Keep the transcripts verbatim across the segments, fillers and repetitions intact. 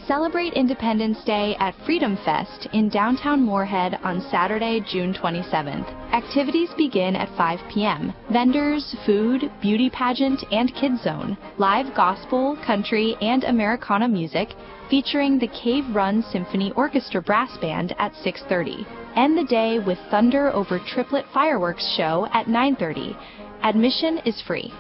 Celebrate Independence Day at Freedom Fest in downtown Moorhead on Saturday, June twenty-seventh. Activities begin at five p m Vendors, food, beauty pageant, and kids zone. Live gospel, country, and Americana music featuring the Cave Run Symphony Orchestra Brass Band at six thirty. End the day with Thunder Over Triplet Fireworks Show at nine thirty. Admission is free.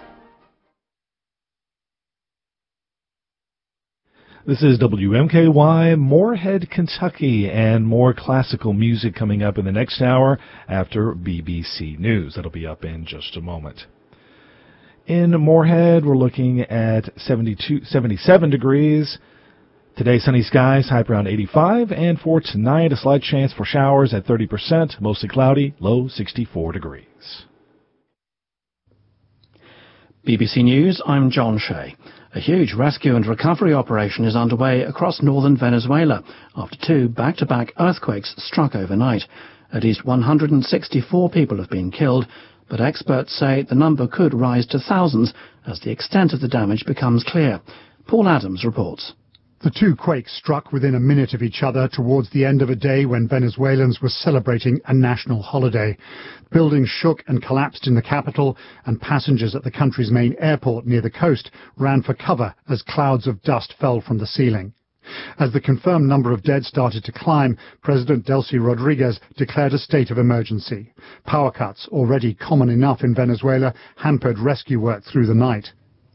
This is W M K Y, Moorhead, Kentucky, and more classical music coming up in the next hour after B B C News. That'll be up in just a moment. In Moorhead, we're looking at seventy-two, seventy-seven degrees. Today, sunny skies, high around eighty-five, and for tonight, a slight chance for showers at thirty percent, mostly cloudy, low sixty-four degrees. B B C News, I'm John Shea. A huge rescue and recovery operation is underway across northern Venezuela after two back-to-back earthquakes struck overnight. At least one hundred sixty-four people have been killed, but experts say the number could rise to thousands as the extent of the damage becomes clear. Paul Adams reports. The two quakes struck within a minute of each other towards the end of a day when Venezuelans were celebrating a national holiday. Buildings shook and collapsed in the capital, and passengers at the country's main airport near the coast ran for cover as clouds of dust fell from the ceiling. As the confirmed number of dead started to climb, President Delcy Rodriguez declared a state of emergency. Power cuts, already common enough in Venezuela, hampered rescue work through the night.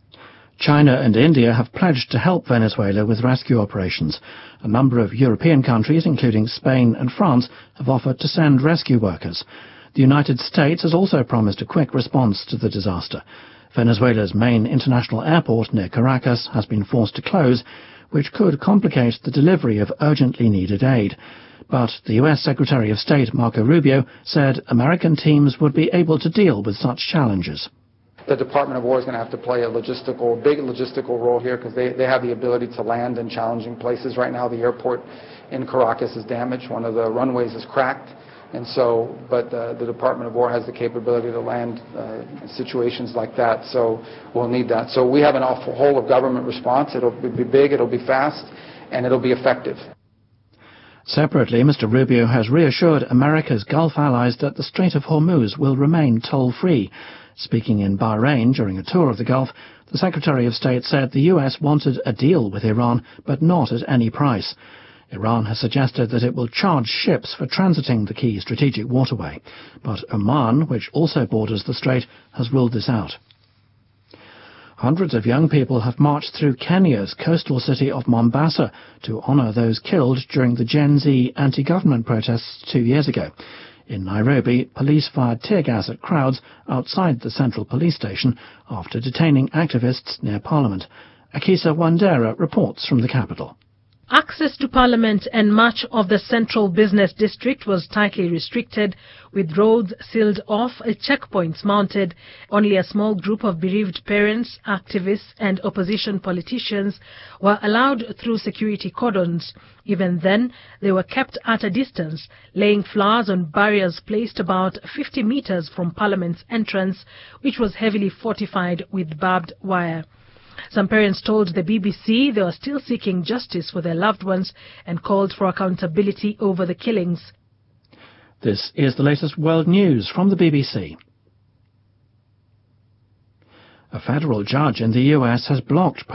China and India have pledged to help Venezuela with rescue operations. A number of European countries, including Spain and France, have offered to send rescue workers. The United States has also promised a quick response to the disaster. Venezuela's main international airport near Caracas has been forced to close, which could complicate the delivery of urgently needed aid. But the U S Secretary of State Marco Rubio said American teams would be able to deal with such challenges. The Department of War is going to have to play a logistical, big logistical role here because they, they have the ability to land in challenging places. Right now the airport in Caracas is damaged. One of the runways is cracked. And so, but uh, the Department of War has the capability to land uh, in situations like that. So we'll need that. So we have an awful whole of government response. It'll be big, it'll be fast, and it'll be effective. Separately, Mister Rubio has reassured America's Gulf allies that the Strait of Hormuz will remain toll-free. Speaking in Bahrain during a tour of the Gulf, the Secretary of State said the U S wanted a deal with Iran, but not at any price. Iran has suggested that it will charge ships for transiting the key strategic waterway, but Oman, which also borders the strait, has ruled this out. Hundreds of young people have marched through Kenya's coastal city of Mombasa to honour those killed during the Gen Z anti-government protests two years ago. In Nairobi, police fired tear gas at crowds outside the central police station after detaining activists near Parliament. Akisa Wandera reports from the capital. Access to Parliament and much of the central business district was tightly restricted, with roads sealed off and checkpoints mounted. Only a small group of bereaved parents, activists and opposition politicians were allowed through security cordons. Even then, they were kept at a distance, laying flowers on barriers placed about fifty meters from Parliament's entrance, which was heavily fortified with barbed wire. Some parents told the B B C they were still seeking justice for their loved ones and called for accountability over the killings. This is the latest world news from the B B C. A federal judge in the U S has blocked